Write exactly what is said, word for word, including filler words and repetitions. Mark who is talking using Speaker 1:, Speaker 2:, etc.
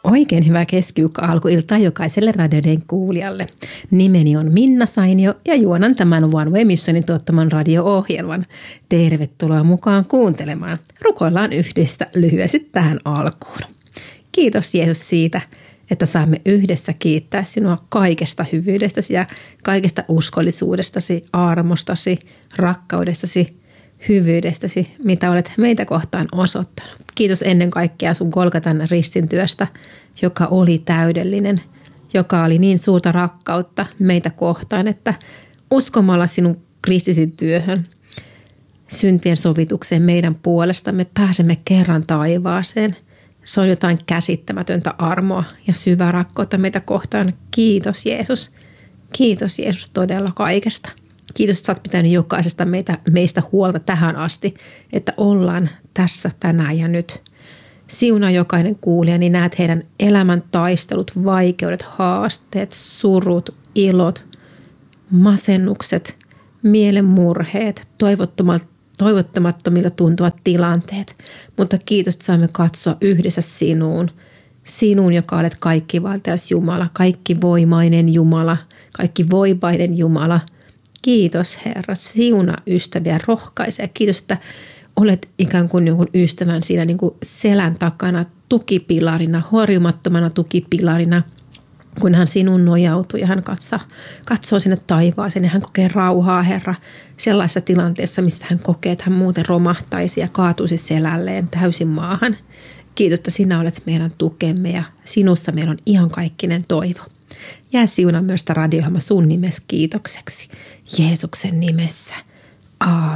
Speaker 1: Oikein hyvää keskiviikko-alkuiltaa jokaiselle radioiden kuulijalle. Nimeni on Minna Sainio ja juonan tämän One Way Missionin tuottaman radio-ohjelman. Tervetuloa mukaan kuuntelemaan. Rukoillaan yhdessä lyhyesti tähän alkuun. Kiitos Jeesus siitä, että saamme yhdessä kiittää sinua kaikesta hyvyydestäsi ja kaikesta uskollisuudestasi, armostasi, rakkaudestasi, hyvyydestäsi, mitä olet meitä kohtaan osoittanut. Kiitos ennen kaikkea sun Golgatan ristin työstä, joka oli täydellinen, joka oli niin suurta rakkautta meitä kohtaan, että uskomalla sinun kristisi työhön, syntien sovitukseen meidän puolestamme pääsemme kerran taivaaseen. Se on jotain käsittämätöntä armoa ja syvää rakkautta meitä kohtaan. Kiitos Jeesus. Kiitos Jeesus todella kaikesta. Kiitos, että sä oot pitänyt jokaisesta meitä, meistä huolta tähän asti, että ollaan tässä tänään ja nyt. Siunaa jokainen kuulija, niin näet heidän elämän taistelut, vaikeudet, haasteet, surut, ilot, masennukset, mielenmurheet, toivottomattomilta tuntuvat tilanteet. Mutta kiitos, että saamme katsoa yhdessä sinuun. Sinuun, joka olet kaikkivaltias Jumala, kaikkivoimainen Jumala, kaikkivoipainen Jumala. Kiitos Herra, siuna ystäviä, rohkaise. Kiitos, että olet ikään kuin jonkun ystävän siinä niin kuin selän takana, tukipilarina, horjumattomana tukipilarina, kun hän sinun nojautuu ja hän katsoo, katsoo sinne taivaaseen ja hän kokee rauhaa, Herra, sellaisessa tilanteessa, missä hän kokee, että hän muuten romahtaisi ja kaatuisi selälleen täysin maahan. Kiitos, että sinä olet meidän tukemme ja sinussa meillä on iankaikkinen toivo. Jää siunaa myös tämä radio-ohjelma sun nimessä kiitokseksi. Jeesuksen nimessä. Aamen.